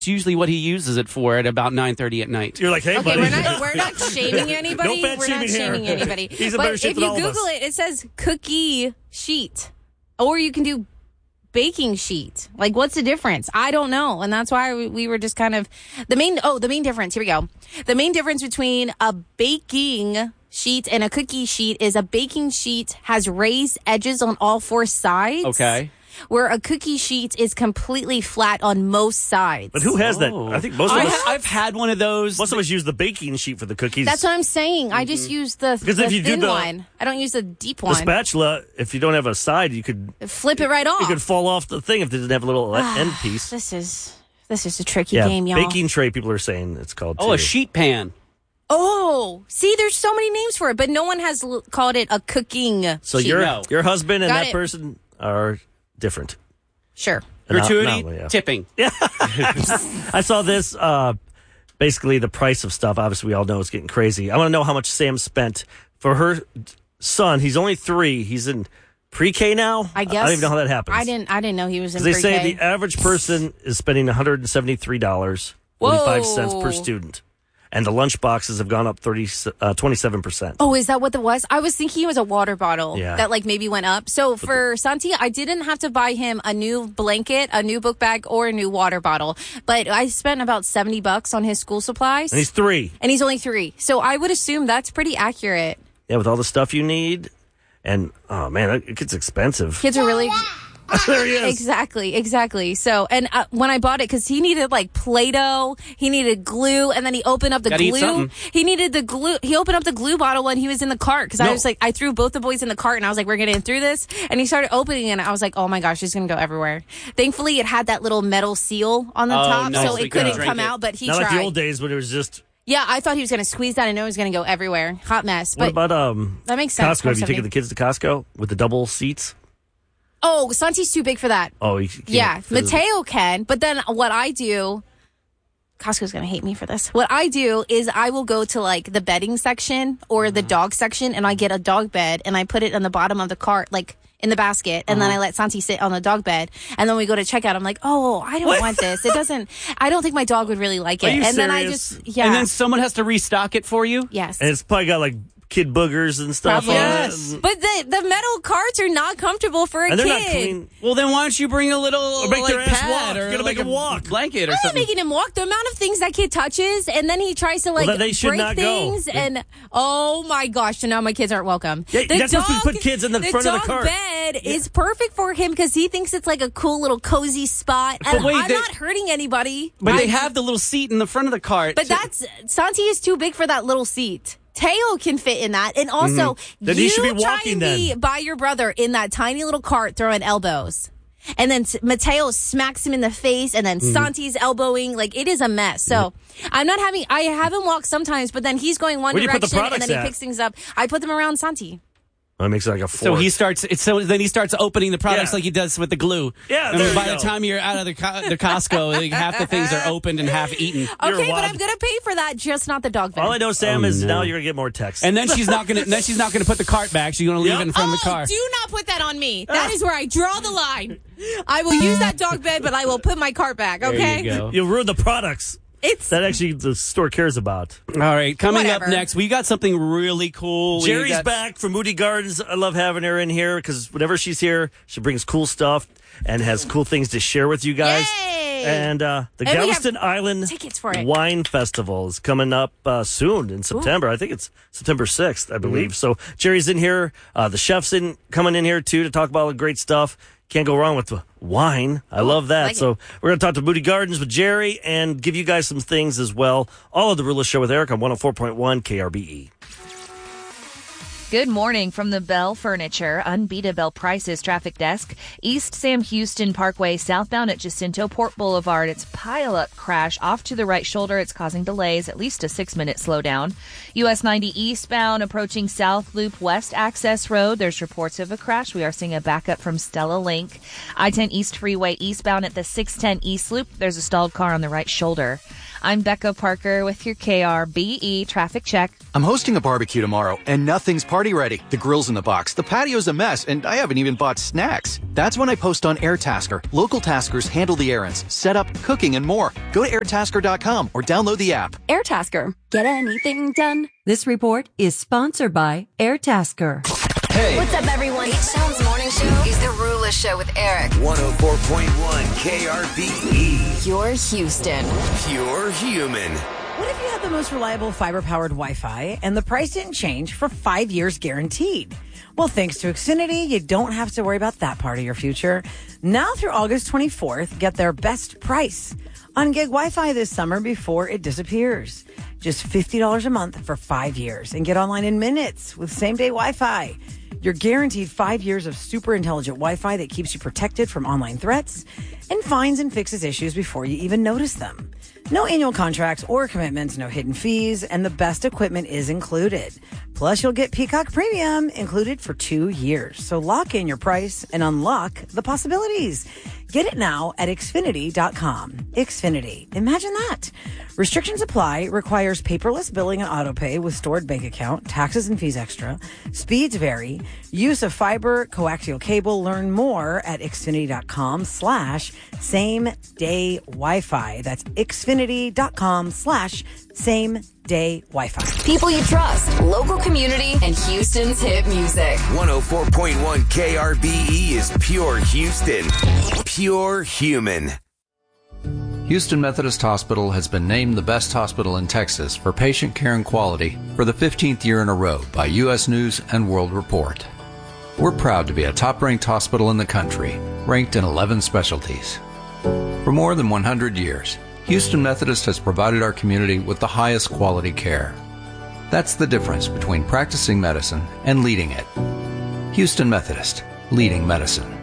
It's usually what he uses it for at about 9:30 at night. You're like, hey, Okay, buddy. we're not shaming anybody. No fat We're not shaming shaming here. anybody. He's a better But shape if than you all of us. Google it, it says cookie sheet. Or you can do baking sheet. Like, what's the difference? I don't know. And that's why we were just kind of... The main difference, here we go. The main difference between a baking sheet and a cookie sheet is a baking sheet has raised edges on all four sides. Okay. Where a cookie sheet is completely flat on most sides. But who has that? I think most of us... I've had one of those. Most of us use the baking sheet for the cookies. That's what I'm saying. I just use the if you do thin the- one. I don't use the deep one. The spatula, if you don't have a side, you could... Flip it right off. It could fall off the thing if it didn't have a little end piece. This is a tricky game, y'all. Baking tray, people are saying it's called, Oh, too. a sheet pan. Oh, see, there's so many names for it, but no one has called it a cooking So sheet. your husband and Got that it. person are different. Sure. Gratuity, Not- yeah. tipping. I saw this, basically the price of stuff. Obviously, we all know it's getting crazy. I want to know how much Sam spent for her son. He's only 3. He's in pre-K now. I guess. I don't even know how that happens. I didn't know he was in They pre-K. say the average person is spending $173.45 per student. And the lunch boxes have gone up 27%. Oh, is that what it was? I was thinking it was a water bottle Yeah. that like maybe went up. So for Santi, I didn't have to buy him a new blanket, a new book bag, or a new water bottle. But I spent about $70 on his school supplies. And he's 3. And he's only 3. So I would assume that's pretty accurate. Yeah, with all the stuff you need. And, oh, man, it gets expensive. Kids are really... There he is. Exactly. So, and when I bought it, because he needed like Play-Doh, he needed glue, and then he opened up the Gotta eat glue. something. He needed the glue. He opened up the glue bottle when he was in the cart because I was like, I threw both the boys in the cart, and I was like, we're getting through this. And he started opening it, and I was like, oh my gosh, it's gonna go everywhere. Thankfully, it had that little metal seal on the top, nice. so We it couldn't couldn't drink come it. out. But he Not tried. like the old days when it was just... Yeah, I thought he was gonna squeeze that, and know it was gonna go everywhere. Hot mess. What But about that makes sense. Costco? Have you taken the kids to Costco with the double seats? Oh, Santi's too big for that. Oh, you can't Yeah, fit it- Mateo can, but then what I do, Costco's going to hate me for this. What I do is I will go to like the bedding section or the dog section and I get a dog bed and I put it on the bottom of the cart, like in the basket. And then I let Santi sit on the dog bed. And then we go to checkout. I'm like, oh, I don't want this. It doesn't, I don't think my dog would really like it. Are you And then I serious? just, yeah. And then someone has to restock it for you? Yes. And it's probably got like kid boogers and stuff Probably. on Yes. it. But the metal carts are not comfortable for a And they're kid. not clean. Well, then why don't you bring a little Or make their like, ass pad walk. or You gotta like make 'em a walk. blanket or I'm not something? making him walk. The amount of things that kid touches, and then he tries to like then they should break not go. things. And oh my gosh, so now my kids aren't welcome. Yeah, you're not supposed to put kids in the front of the cart. bed is perfect for him because he thinks it's like a cool little cozy spot. And wait, I'm they- not hurting anybody. But they I- have the little seat in the front of the cart. But that's Santi is too big for that little seat. Teo can fit in that, and also Then you he should be try walking and be then. by your brother in that tiny little cart throwing elbows. And then Mateo smacks him in the face, and then Santi's elbowing. Like, it is a mess. So, I have him walk sometimes, but then he's going one Where do you put the direction, and products then he at? picks things up. I put them around Santi. Well, it makes it like a So fork. then he starts opening the products Yeah. like he does with the glue. Yeah, And there by you the go. time you're out of the Costco, like, half the things are opened and half eaten. You're Okay, but wild. I'm going to pay for that, just not the dog bed. All I know, Sam, is no. now you're gonna get more texts. And then she's not gonna put the cart back. She's gonna leave Yep. it in front of the car. Do not put that on me. That is where I draw the line. I will use that dog bed, but I will put my cart back, okay? There you go. You'll ruin the products It's that actually the store cares about. All right, coming Whatever. up next, we got something really cool. Jerry's back from Moody Gardens. I love having her in here because whenever she's here, she brings cool stuff and has cool things to share with you guys. Yay! And the And we have Galveston Island tickets for it. Wine Festival is coming up soon in September. I think it's September 6th, I believe. So Jerry's in here. The chef's coming in here, too, to talk about all the great stuff. Can't go wrong with the wine. I love that. like So it. we're going to talk to Moody Gardens with Jerry and give you guys some things as well. All of the Realist Show with Eric on 104.1 KRBE. Good morning from the Bell Furniture, Unbeatable Prices Traffic Desk. East Sam Houston Parkway, southbound at Jacinto Port Boulevard. It's pile-up crash off to the right shoulder. It's causing delays, at least a 6-minute slowdown. US 90 eastbound approaching South Loop West Access Road. There's reports of a crash. We are seeing a backup from Stella Link. I-10 East Freeway eastbound at the 610 East Loop. There's a stalled car on the right shoulder. I'm Becca Parker with your KRBE traffic check. I'm hosting a barbecue tomorrow, and nothing's party ready. The grill's in the box, the patio's a mess, and I haven't even bought snacks. That's when I post on AirTasker. Local taskers handle the errands, setup, cooking, and more. Go to airtasker.com or download the app. AirTasker. Get anything done? This report is sponsored by AirTasker. Hey. What's up, everyone? H-Town's morning show is the Rula Show with Eric. 104.1 KRBE. Pure Houston. Pure human. What if you had the most reliable fiber-powered Wi-Fi and the price didn't change for 5 years guaranteed? Well, thanks to Xfinity, you don't have to worry about that part of your future. Now through August 24th, get their best price on gig Wi-Fi this summer before it disappears. Just $50 a month for 5 years and get online in minutes with same-day Wi-Fi. You're guaranteed 5 years of super intelligent Wi-Fi that keeps you protected from online threats and finds and fixes issues before you even notice them. No annual contracts or commitments, no hidden fees, and the best equipment is included. Plus, you'll get Peacock Premium included for 2 years. So lock in your price and unlock the possibilities. Get it now at Xfinity.com. Xfinity. Imagine that. Restrictions apply. Requires paperless billing and autopay with stored bank account. Taxes and fees extra. Speeds vary. Use of fiber, coaxial cable. Learn more at Xfinity.com/same-day Wi-Fi. That's Xfinity.com/same-day Wi-Fi. People you trust, local community, and Houston's hit music. 104.1 KRBE is Pure Houston. Pure human. Houston Methodist Hospital has been named the best hospital in Texas for patient care and quality for the 15th year in a row by U.S. News and World Report. We're proud to be a top-ranked hospital in the country, ranked in 11 specialties. For more than 100 years, Houston Methodist has provided our community with the highest quality care. That's the difference between practicing medicine and leading it. Houston Methodist, leading medicine.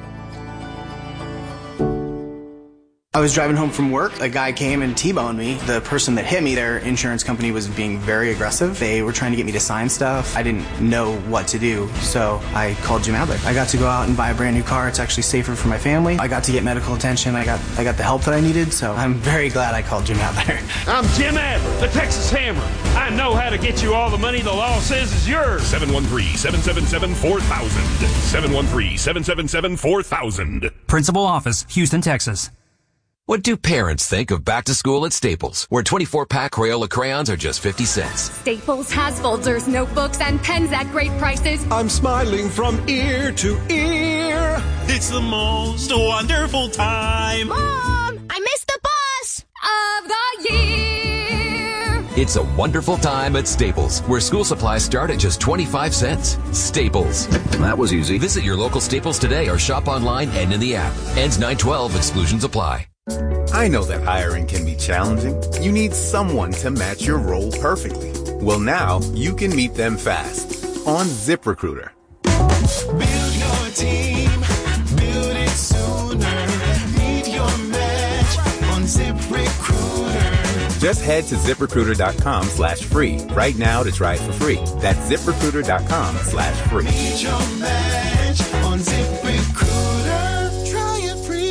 I was driving home from work. A guy came and T-boned me. The person that hit me, their insurance company was being very aggressive. They were trying to get me to sign stuff. I didn't know what to do, so I called Jim Adler. I got to go out and buy a brand new car. It's actually safer for my family. I got to get medical attention. I got the help that I needed, so I'm very glad I called Jim Adler. I'm Jim Adler, the Texas Hammer. I know how to get you all the money the law says is yours. 713-777-4000. 713-777-4000. Principal Office, Houston, Texas. What do parents think of back to school at Staples, where 24-pack Crayola crayons are just 50 cents? Staples has folders, notebooks, and pens at great prices. I'm smiling from ear to ear. It's the most wonderful time. Mom, I missed the bus of the year. It's a wonderful time at Staples, where school supplies start at just 25 cents. Staples. That was easy. Visit your local Staples today or shop online and in the app. Ends 9/12. Exclusions apply. I know that hiring can be challenging. You need someone to match your role perfectly. Well, now you can meet them fast on ZipRecruiter. Build your team, build it sooner. Meet your match on ZipRecruiter. Just head to ZipRecruiter.com/free right now to try it for free. That's ZipRecruiter.com/free. Meet your match on ZipRecruiter. Try it free.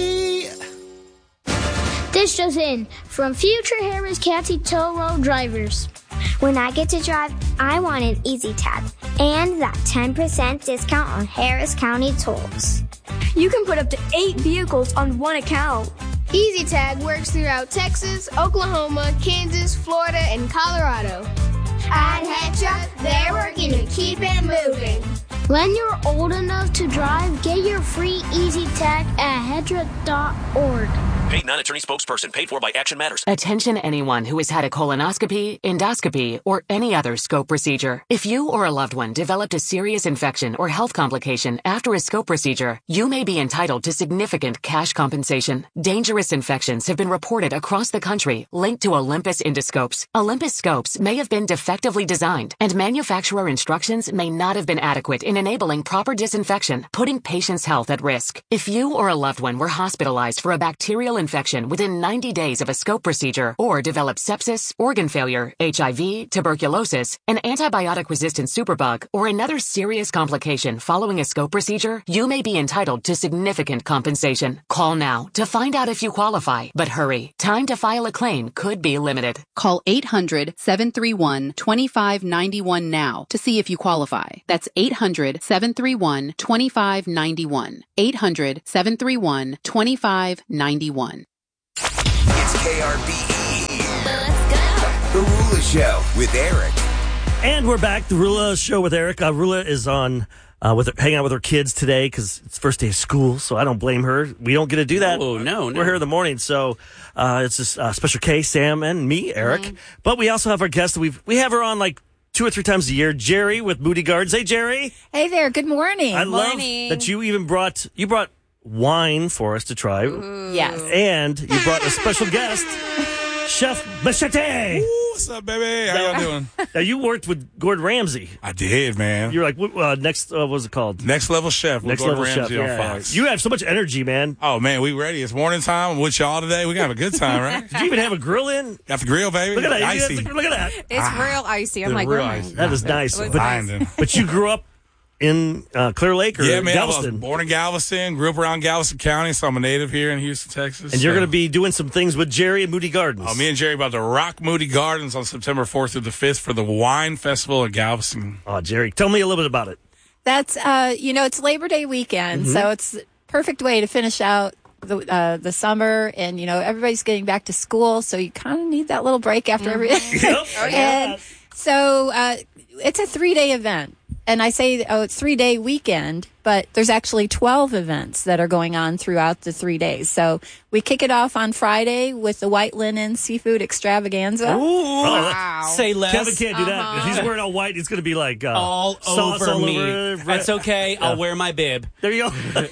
This just in from Future Harris County Toll Road Drivers. When I get to drive, I want an Easy Tag and that 10% discount on Harris County tolls. You can put up to 8 vehicles on one account. Easy Tag works throughout Texas, Oklahoma, Kansas, Florida, and Colorado. At Hetra, they're working to keep it moving. When you're old enough to drive, get your free Easy Tag at Hetra.org. Paid non-attorney spokesperson. Paid for by Action Matters. Attention anyone who has had a colonoscopy, endoscopy, or any other scope procedure. If you or a loved one developed a serious infection or health complication after a scope procedure, you may be entitled to significant cash compensation. Dangerous infections have been reported across the country linked to Olympus endoscopes. Olympus scopes may have been defectively designed, and manufacturer instructions may not have been adequate in enabling proper disinfection, putting patients' health at risk. If you or a loved one were hospitalized for a bacterial viral infection within 90 days of a scope procedure or develop sepsis, organ failure, HIV, tuberculosis, an antibiotic-resistant superbug, or another serious complication following a scope procedure, you may be entitled to significant compensation. Call now to find out if you qualify. But hurry, time to file a claim could be limited. Call 800-731-2591 now to see if you qualify. That's 800-731-2591. 800-731-2591. It's KRBE. Let's go. The Rula Show with Eric. And we're back. The Rula Show with Eric. Rula is on hanging out with her kids today because it's first day of school, so I don't blame her. We don't get to do that. Oh, no. We're here in the morning, so it's just Special K, Sam, and me, Eric. Mm-hmm. But we also have our guest. We have her on like 2 or 3 times a year, Jerry with Moody Gardens. Hey, Jerry. Hey there. Good morning. I love that you even brought wine for us to try. Ooh. Yes. And you brought a special guest, Chef Machete. What's up, baby? How y'all doing? Now, you worked with Gordon Ramsay. I did, man. You're like, next, what was it called? Next Level Chef with Gordon Ramsay on Fox. You have so much energy, man. Oh, man, we ready. It's morning time. I'm with y'all today. We're going to have a good time, right? Did you even have a grill in? Got the grill, baby. Look at that. Icy. Look at that. It's real icy. I'm like, real icy. That is nice. But you grew up in Clear Lake or man, Galveston? I was born in Galveston, grew up around Galveston County, so I'm a native here in Houston, Texas. And you're going to be doing some things with Jerry at Moody Gardens. Oh, me and Jerry about to rock Moody Gardens on September 4th through the 5th for the Wine Festival in Galveston. Oh, Jerry, tell me a little bit about it. That's, it's Labor Day weekend, so it's the perfect way to finish out the summer, and, everybody's getting back to school, so you kind of need that little break after everything. Yep. And so it's a 3-day event. And I say, it's 3-day weekend, but there's actually 12 events that are going on throughout the 3 days. So we kick it off on Friday with the White Linen Seafood Extravaganza. Ooh, wow. Say less. Kevin can't do that. If he's wearing all white, it's going to be like all sauce over all me. over. That's okay. Yeah. I'll wear my bib. There you go.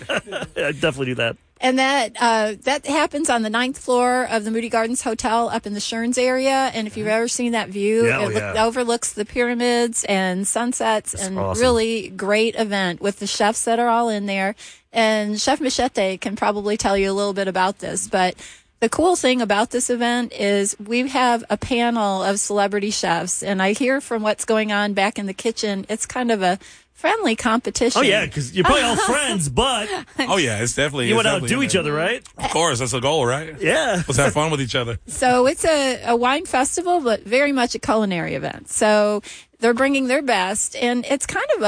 I'd definitely do that. And that happens on the 9th floor of the Moody Gardens Hotel up in the Sherns area. And if you've ever seen that view, it overlooks the pyramids and sunsets. That's awesome. Really great event with the chefs that are all in there. And Chef Machete can probably tell you a little bit about this. But the cool thing about this event is we have a panel of celebrity chefs. And I hear from what's going on back in the kitchen, it's kind of a friendly competition. Oh, yeah, because you're probably all friends, but... Oh, yeah, it's definitely... You want to outdo each other, right? Of course, that's the goal, right? Yeah. Let's have fun with each other. So it's a wine festival, but very much a culinary event. So they're bringing their best, and it's kind of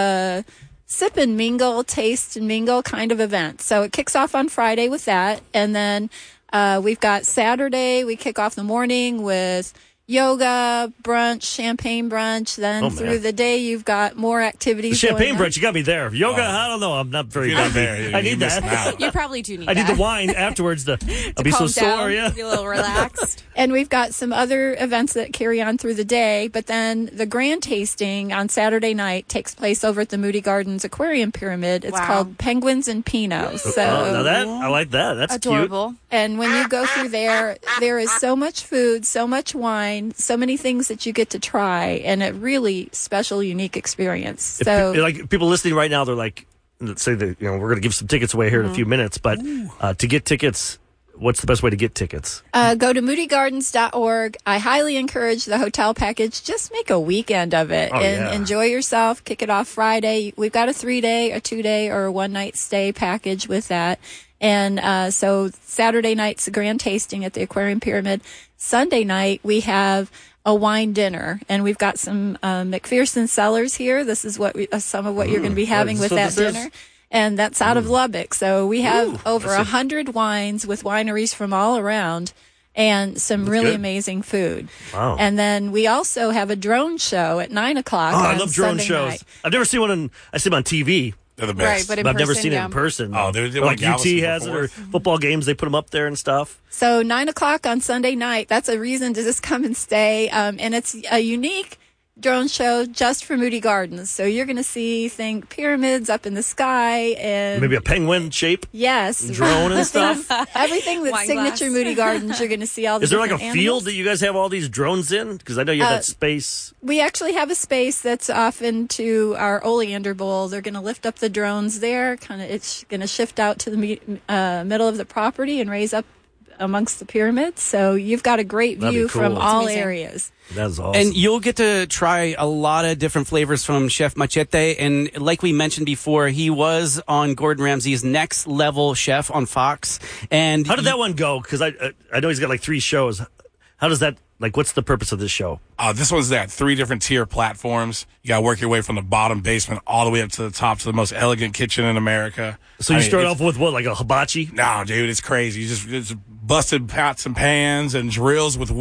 a sip and mingle, taste and mingle kind of event. So it kicks off on Friday with that, and then we've got Saturday. We kick off the morning with yoga, brunch, champagne brunch. Then through the day, you've got more activities. The champagne going on. brunch, you got to be there. Yoga, I don't know. I'm not very not there. I need that. You probably do need I that. need the wine afterwards to I'll be so sore. Yeah. Be a little relaxed. And we've got some other events that carry on through the day. But then the grand tasting on Saturday night takes place over at the Moody Gardens Aquarium Pyramid. It's called Penguins and Pinots. So now that I like that. That's adorable. Cute. And when you go through there is so much food, so much wine, so many things that you get to try, and a really special, unique experience. So, like people listening right now, they're like, say that we're going to give some tickets away here in a few minutes, but to get tickets, what's the best way to get tickets? Go to moodygardens.org. I highly encourage the hotel package. Just make a weekend of it and enjoy yourself. Kick it off Friday. We've got a 3-day, a 2-day, or a 1-night stay package with that. And so Saturday night's a grand tasting at the Aquarium Pyramid. Sunday night, we have a wine dinner, and we've got some McPherson Cellars here. This is what some of what you're going to be having with that dinner. And that's out of Lubbock. So we have over 100 wines with wineries from all around and some really amazing food. Wow. And then we also have a drone show at 9 o'clock. I love drone Sunday shows. night. I've never seen one. I see them on TV. They're the best. Right, but I've never seen it in person. Oh, they're like UT Galveston has before. it, or football games, they put them up there and stuff. So 9 o'clock on Sunday night, that's a reason to just come and stay. And it's a unique drone show just for Moody Gardens. So you're going to see, pyramids up in the sky and maybe a penguin shape. Yes, drone and stuff. Everything that's signature Moody Gardens, you're going to see all the. Is there like a different field animals. that you guys have all these drones in? Because I know you have that space. We actually have a space that's off into our oleander bowl. They're going to lift up the drones there. It's going to shift out to the middle of the property and raise up amongst the pyramids. So you've got a great view from all areas. That's awesome. And you'll get to try a lot of different flavors from Chef Machete. And like we mentioned before, he was on Gordon Ramsay's Next Level Chef on Fox. And how did that one go? Because I know he's got like 3 shows. How does that, like, what's the purpose of this show? This one's at 3 different tier platforms. You got to work your way from the bottom basement all the way up to the top to the most elegant kitchen in America. So you start off with what, like a hibachi? No, dude, it's crazy. It's busted pots and pans and drills with